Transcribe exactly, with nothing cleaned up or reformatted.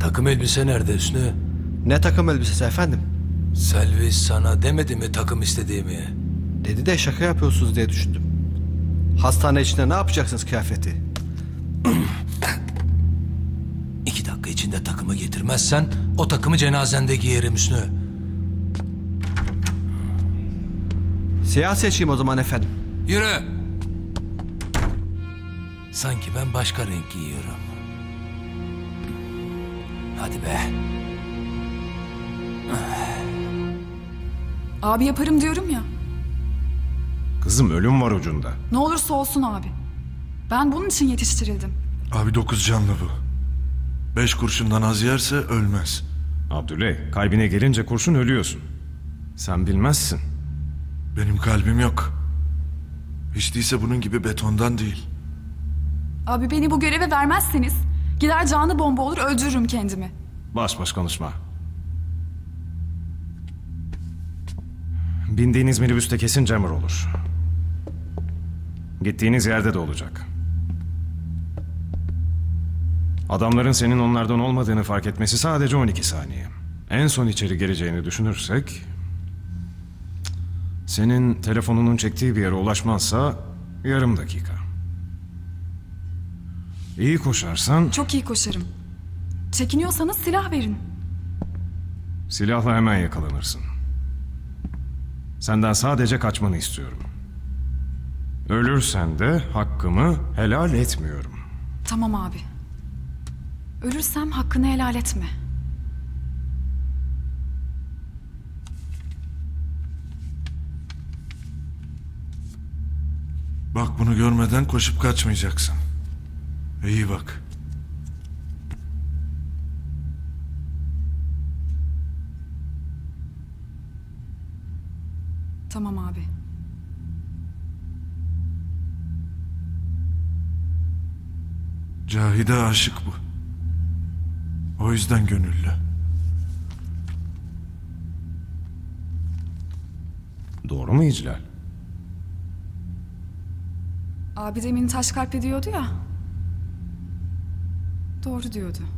Takım elbise nerede Hüsnü? Ne takım elbisesi efendim? Selvi sana demedi mi takım istediğimi? Dedi de şaka yapıyorsunuz diye düşündüm. Hastane içinde ne yapacaksınız kıyafeti? İki dakika içinde takımı getirmezsen o takımı cenazende giyerim Hüsnü. Siyah seçeyim o zaman efendim. Yürü! Sanki ben başka renk giyiyorum. Hadi be. Abi yaparım diyorum ya. Kızım ölüm var ucunda. Ne olursa olsun abi. Ben bunun için yetiştirildim. Abi dokuz canlı bu. Beş kurşundan az yerse ölmez. Abdüley, kalbine gelince kurşun ölüyorsun. Sen bilmezsin. Benim kalbim yok. Hiç değilse bunun gibi betondan değil. Abi beni bu göreve vermezseniz gider canlı bomba olur öldürürüm kendimi. Baş baş konuşma. Bindiğiniz minibüste kesin Cemur olur. Gittiğiniz yerde de olacak. Adamların senin onlardan olmadığını fark etmesi sadece on iki saniye. En son içeri gireceğini düşünürsek... Senin telefonunun çektiği bir yere ulaşmazsa yarım dakika. İyi koşarsan Çok iyi koşarım. Çekiniyorsanız silah verin. silahla hemen yakalanırsın. Senden sadece kaçmanı istiyorum. Ölürsen de hakkımı helal etmiyorum. Tamam abi. Ölürsem hakkını helal etme. Bak bunu görmeden koşup kaçmayacaksın. İyi bak. Tamam abi. Cahide aşık bu. O yüzden gönüllü. Doğru mu İclal? Abi demin taş kalp ediyordu ya. Doğru diyordu.